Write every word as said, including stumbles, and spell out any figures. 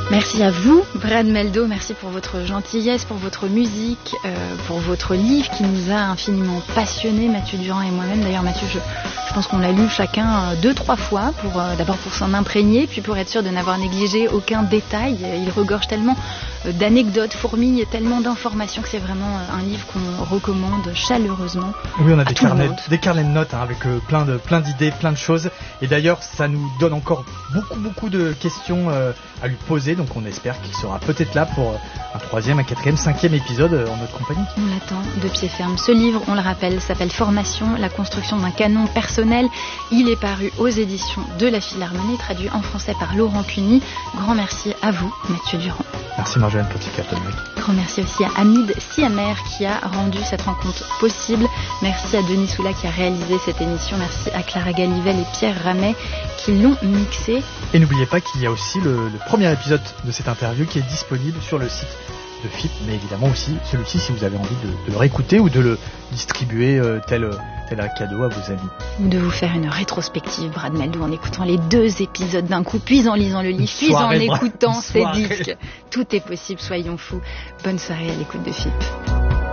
Merci à vous, Brad Mehldau, merci pour votre gentillesse, pour votre musique, euh, pour votre livre qui nous a infiniment passionnés, Mathieu Durand et moi-même. D'ailleurs, Mathieu, je, je pense qu'on l'a lu chacun deux, trois fois, pour euh, d'abord pour s'en imprégner, puis pour être sûr de n'avoir négligé aucun détail. Il regorge tellement euh, d'anecdotes, fourmille, tellement d'informations que c'est vraiment euh, un livre qu'on recommande chaleureusement. Oui, on a des carnets, des carnets de notes hein, avec euh, plein de plein d'idées, plein de choses. Et d'ailleurs, ça nous donne encore beaucoup, beaucoup de questions euh, à lui poser. Donc on espère qu'il sera peut-être là pour un troisième, un quatrième, cinquième épisode en notre compagnie. On l'attend de pied ferme. Ce livre, on le rappelle, s'appelle Formation, la construction d'un canon personnel. Il est paru aux éditions de la Philharmonie, traduit en français par Laurent Cuny. Grand merci à vous, Mathieu Durand. Merci Marjolaine pour ce carton. Grand merci aussi à Hamid Siamer qui a rendu cette rencontre possible. Merci à Denis Soula qui a réalisé cette émission. Merci à Clara Galivel et Pierre Ramet qui l'ont mixé. Et n'oubliez pas qu'il y a aussi le, le premier épisode de cette interview qui est disponible sur le site de F I P, mais évidemment aussi celui-ci si vous avez envie de, de le réécouter ou de le distribuer euh, tel, tel un cadeau à vos amis. Ou de vous faire une rétrospective, Brad Mehldau, en écoutant les deux épisodes d'un coup, puis en lisant le livre, puis en écoutant ces disques. Tout est possible, soyons fous. Bonne soirée à l'écoute de F I P.